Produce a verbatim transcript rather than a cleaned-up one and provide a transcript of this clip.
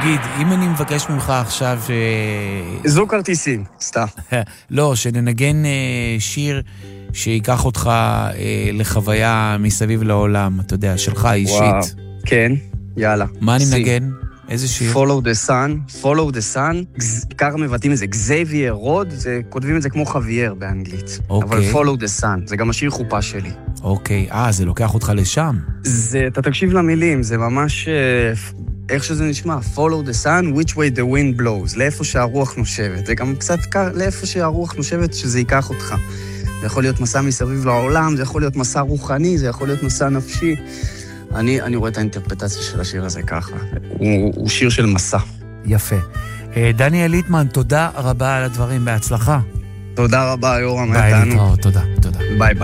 תגיד, אם אני מבקש ממך עכשיו... זו כרטיסים, סתם. לא, שננגן שיר שיקח אותך לחוויה מסביב לעולם, אתה יודע, שלך אישית. וואו, כן, יאללה. מה אני מנגן? איזה שיר? Follow the sun, Follow the sun, ככה מבטאים את זה, גזייבייר רוד, כותבים את זה כמו חווייר באנגלית. אבל Follow the sun, זה גם השיר חופה שלי. אוקיי, אה, זה לוקח אותך לשם. זה, אתה תקשיב למילים, זה ממש, איך שזה נשמע, Follow the sun, which way the wind blows, לאיפה שהרוח נושבת. זה גם קצת לאיפה שהרוח נושבת, שזה ייקח אותך. זה יכול להיות מסע מסביב לעולם, זה יכול להיות מסע רוחני, זה יכול להיות מסע נפשי. אני, אני רואה את האינטרפרטציה של השיר הזה ככה. הוא, הוא שיר של מסע. יפה. דניאל ליטמן, תודה רבה על הדברים, בהצלחה. תודה רבה, יורם. ביי, להתראות, תודה, תודה. ביי ביי.